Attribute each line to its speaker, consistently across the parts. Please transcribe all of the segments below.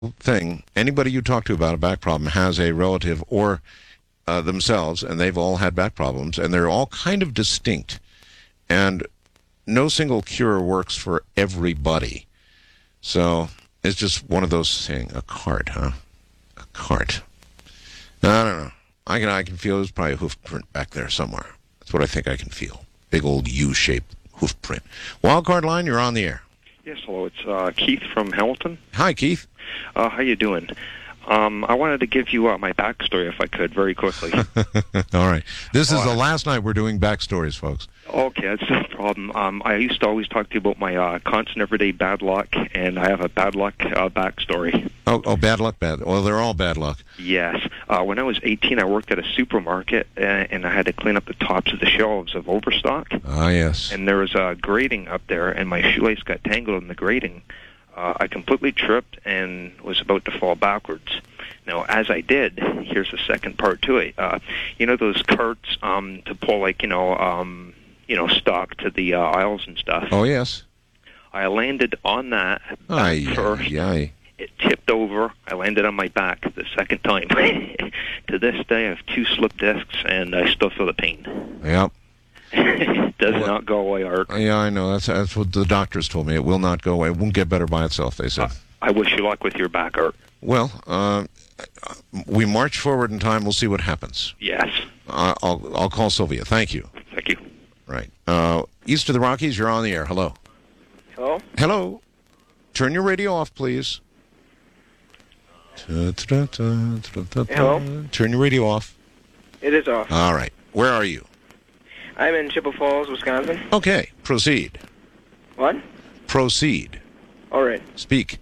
Speaker 1: thing. Anybody you talk to about a back problem has a relative or themselves, and they've all had back problems, and they're all kind of distinct. And no single cure works for everybody. So it's just one of those things. A cart, huh? A cart. I don't know. I can feel there's probably a hoof print back there somewhere. That's what I think I can feel. Big old U-shaped hoof print. Wildcard line, you're on the air.
Speaker 2: Yes, hello. It's Keith from Hamilton.
Speaker 1: Hi, Keith.
Speaker 2: How you doing? I wanted to give you my backstory, if I could, very quickly.
Speaker 1: All right. This is the last night we're doing backstories, folks.
Speaker 2: Okay, that's no problem. I used to always talk to you about my constant everyday bad luck, and I have a bad luck backstory.
Speaker 1: Oh, bad luck, bad. Well, they're all bad luck.
Speaker 2: Yes. When I was 18, I worked at a supermarket, and I had to clean up the tops of the shelves of Overstock.
Speaker 1: Ah, yes.
Speaker 2: And there was a grating up there, and my shoelace got tangled in the grating. I completely tripped and was about to fall backwards. Now, as I did, here's the second part to it. You know those carts to pull, like, stock to the aisles and stuff?
Speaker 1: Oh, yes.
Speaker 2: I landed on that first.
Speaker 1: Aye.
Speaker 2: It tipped over. I landed on my back the second time. To this day, I have 2 slip discs, and I still feel the pain.
Speaker 1: Yep.
Speaker 2: It does not go away, Art.
Speaker 1: Yeah, I know. That's what the doctors told me. It will not go away. It won't get better by itself, they said.
Speaker 2: I wish you luck with your back, Art.
Speaker 1: Well, we march forward in time. We'll see what happens.
Speaker 2: Yes.
Speaker 1: I'll call Sylvia. Thank you.
Speaker 2: Thank you.
Speaker 1: Right. East of the Rockies, you're on the air. Hello.
Speaker 3: Hello?
Speaker 1: Hello. Turn your radio off, please.
Speaker 3: Hello?
Speaker 1: Turn your radio off.
Speaker 3: It is off.
Speaker 1: All right. Where are you?
Speaker 3: I'm in Chippewa Falls, Wisconsin.
Speaker 1: Okay. Proceed.
Speaker 3: What?
Speaker 1: Proceed.
Speaker 3: All right.
Speaker 1: Speak.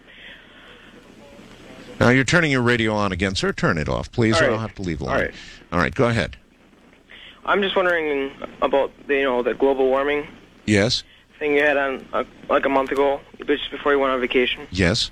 Speaker 1: Now, you're turning your radio on again, sir. Turn it off, please, or I'll have to leave the line.
Speaker 3: All right.
Speaker 1: All right. Go ahead.
Speaker 3: I'm just wondering about the global warming
Speaker 1: Yes.
Speaker 3: thing you had on like a month ago, just before you went on vacation.
Speaker 1: Yes.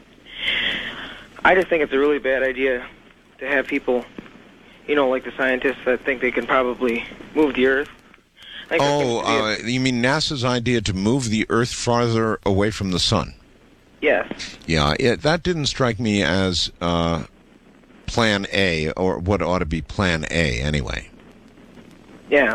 Speaker 3: I just think it's a really bad idea to have people, like the scientists that think they can probably move the Earth.
Speaker 1: You mean NASA's idea to move the Earth farther away from the sun?
Speaker 3: Yes.
Speaker 1: Yeah, that didn't strike me as Plan A, or what ought to be Plan A, anyway.
Speaker 3: Yeah.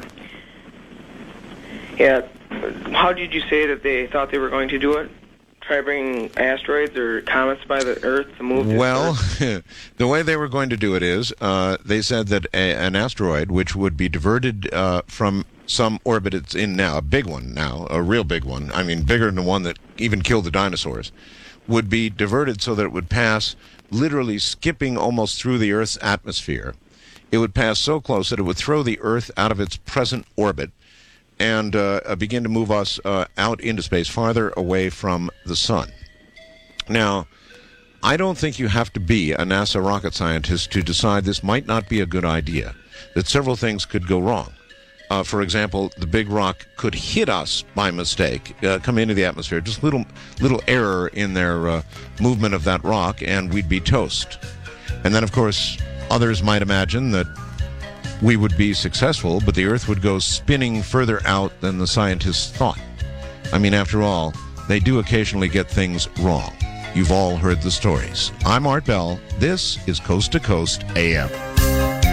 Speaker 3: Yeah. How did you say that they thought they were going to do it? Try bringing asteroids or comets by the Earth to move the Earth?
Speaker 1: The way they were going to do it is, they said that an asteroid, which would be diverted from some orbit it's in now, a big one now, a real big one, I mean bigger than the one that even killed the dinosaurs, would be diverted so that it would pass, literally skipping almost through the Earth's atmosphere. It would pass so close that it would throw the Earth out of its present orbit and begin to move us out into space, farther away from the sun. Now, I don't think you have to be a NASA rocket scientist to decide this might not be a good idea, that several things could go wrong. For example, the big rock could hit us by mistake, come into the atmosphere, just little error in their movement of that rock, and we'd be toast. And then, of course, others might imagine that we would be successful, but the Earth would go spinning further out than the scientists thought. I mean, after all, they do occasionally get things wrong. You've all heard the stories. I'm Art Bell. This is Coast to Coast AM.